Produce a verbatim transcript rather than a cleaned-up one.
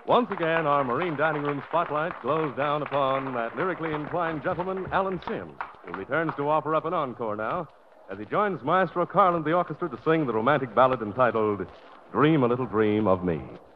Once again, our Marine Dining Room spotlight glows down upon that lyrically inclined gentleman, Alan Sims, who returns to offer up an encore now as he joins Maestro Carl and the orchestra to sing the romantic ballad entitled Dream a Little Dream of Me.